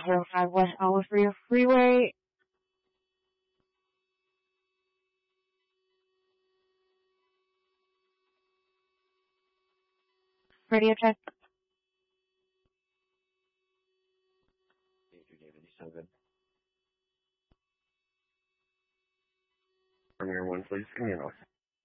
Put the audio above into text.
405 West Olive Freeway. Radio check. 8277. Premier 1, please. Come in.